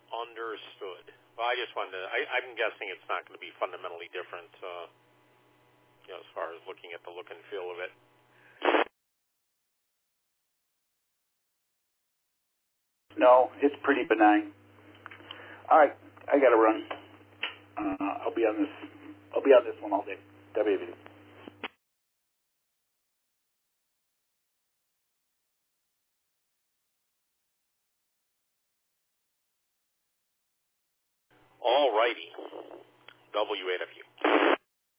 Understood. Well, I just wanted to, I'm guessing it's not going to be fundamentally different, as far as looking at the look and feel of it. No, it's pretty benign. All right, I got to run. I'll be on this one all day. WAVD. All righty. WAW.